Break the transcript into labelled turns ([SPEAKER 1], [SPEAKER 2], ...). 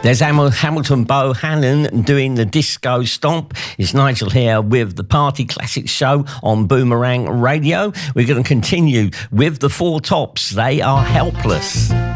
[SPEAKER 1] There's Hamilton Bohannon doing the disco stomp. It's Nigel here with the Party Classics show on Boomerang Radio. We're going to continue with the Four Tops. They are Helpless.